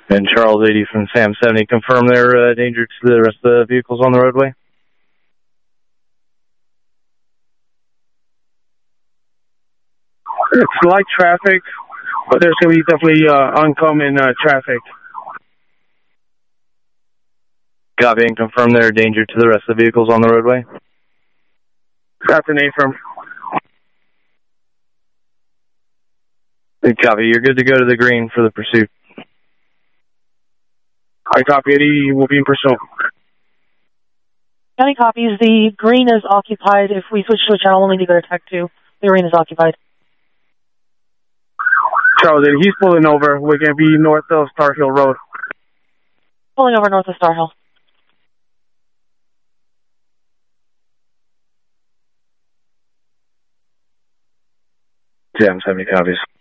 And Charles 80 from Sam 70, confirm they're danger to the rest of the vehicles on the roadway. It's light traffic, but there's going to be definitely oncoming traffic. Copy, and confirm they're danger to the rest of the vehicles on the roadway. Captain Affirm. Copy, you're good to go to the green for the pursuit. I copy, Eddie. We'll be in pursuit. County copies. The green is occupied. If we switch to a channel, we'll need to go to Tech 2. The green is occupied. Charles, Eddie, he's pulling over. We're going to be north of Star Hill Road. Pulling over north of Star Hill. Sam 70 copies.